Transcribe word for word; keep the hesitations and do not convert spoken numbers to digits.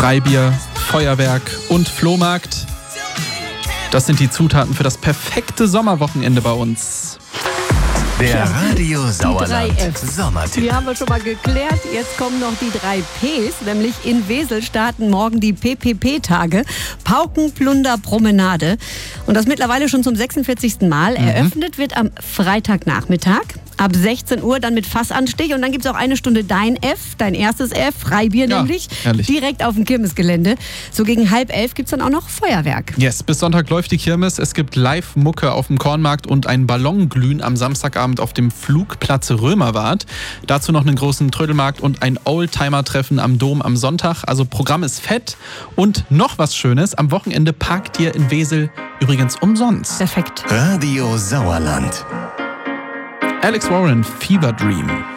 Freibier, Feuerwerk und Flohmarkt. Das sind die Zutaten für das perfekte Sommerwochenende bei uns. Der Radio Sauerland Sommertipp. Die haben wir schon mal geklärt. Jetzt kommen noch die drei Ps, nämlich in Wesel starten morgen die P P P-Tage. Pauken, Plunder, Promenade. Und das mittlerweile schon zum sechsundvierzigsten Mal. Mhm. Eröffnet wird am Freitagnachmittag. Ab sechzehn Uhr dann mit Fassanstich und dann gibt es auch eine Stunde Dein F, dein erstes F, Freibier ja, nämlich, herrlich. Direkt auf dem Kirmesgelände. So gegen halb elf gibt es dann auch noch Feuerwerk. Yes, bis Sonntag läuft die Kirmes. Es gibt Live-Mucke auf dem Kornmarkt und ein Ballonglühen am Samstagabend auf dem Flugplatz Römerwart. Dazu noch einen großen Trödelmarkt und ein Oldtimer-Treffen am Dom am Sonntag. Also Programm ist fett. Und noch was Schönes, am Wochenende parkt ihr in Wesel übrigens umsonst. Perfekt. Radio Sauerland. Alex Warren, Fever Dream.